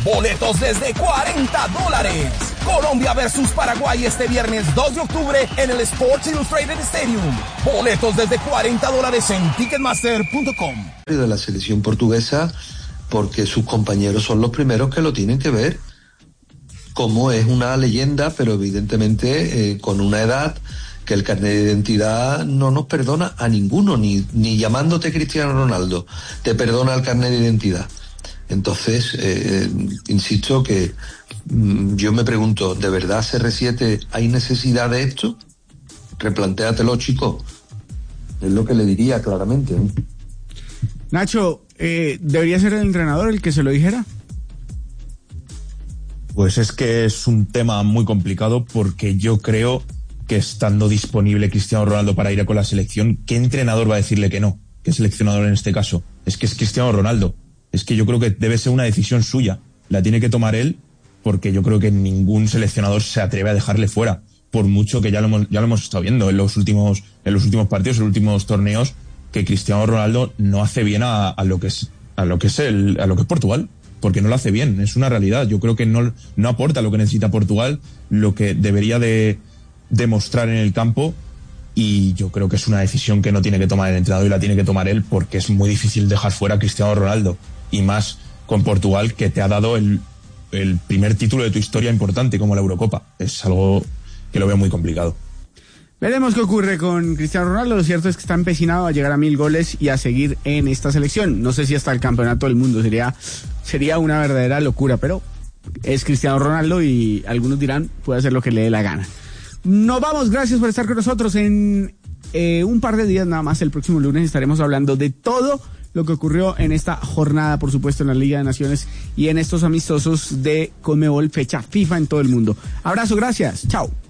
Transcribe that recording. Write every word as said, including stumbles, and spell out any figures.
Boletos desde cuarenta dólares. Colombia versus Paraguay este viernes dos de octubre en el Sports Illustrated Stadium. Boletos desde cuarenta dólares en ticketmaster punto com. De la selección portuguesa, porque sus compañeros son los primeros que lo tienen que ver. Como es una leyenda, pero evidentemente eh, con una edad que el carnet de identidad no nos perdona a ninguno, ni, ni llamándote Cristiano Ronaldo, te perdona el carnet de identidad. Entonces, eh, insisto que mm, yo me pregunto, ¿de verdad C R siete hay necesidad de esto? Replantéatelo, chico. Es lo que le diría claramente, ¿eh? Nacho, eh, ¿debería ser el entrenador el que se lo dijera? Pues es que es un tema muy complicado, porque yo creo que estando disponible Cristiano Ronaldo para ir a con la selección, ¿qué entrenador va a decirle que no? ¿Qué seleccionador en este caso? Es que es Cristiano Ronaldo. Es que yo creo que debe ser una decisión suya. La tiene que tomar él, porque yo creo que ningún seleccionador se atreve a dejarle fuera, por mucho que ya lo hemos, ya lo hemos estado viendo en los últimos, en los últimos partidos, en los últimos torneos, que Cristiano Ronaldo no hace bien a, a lo que es, a lo que es el, a lo que es Portugal, porque no lo hace bien. Es una realidad. Yo creo que no, no aporta lo que necesita Portugal, lo que debería de demostrar en el campo, y yo creo que es una decisión que no tiene que tomar el entrenador y la tiene que tomar él, porque es muy difícil dejar fuera a Cristiano Ronaldo, y más con Portugal, que te ha dado el, el primer título de tu historia importante como la Eurocopa. Es algo que lo veo muy complicado. Veremos qué ocurre con Cristiano Ronaldo. Lo cierto es que está empecinado a llegar a mil goles y a seguir en esta selección. No sé si hasta el campeonato del mundo sería, sería una verdadera locura, pero es Cristiano Ronaldo y algunos dirán, puede hacer lo que le dé la gana. Nos vamos, gracias por estar con nosotros. En eh, un par de días nada más, el próximo lunes, estaremos hablando de todo lo que ocurrió en esta jornada, por supuesto, en la Liga de Naciones y en estos amistosos de Conmebol, fecha FIFA en todo el mundo. Abrazo, gracias, chao.